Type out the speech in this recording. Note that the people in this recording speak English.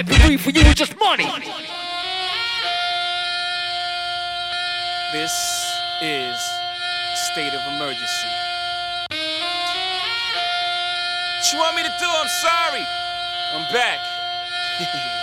Every for you is just money. This is state of emergency. What you want me to do? I'm sorry. I'm back.